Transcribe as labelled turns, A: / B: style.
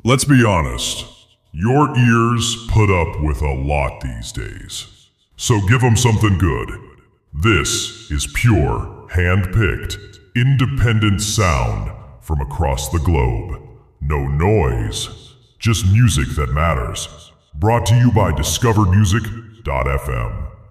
A: let's be honest. Your ears put up with a lot these days. So give them something good. This is pure, hand-picked, independent sound from across the globe. No noise, just music that matters. Brought to you by discovermusic.fm.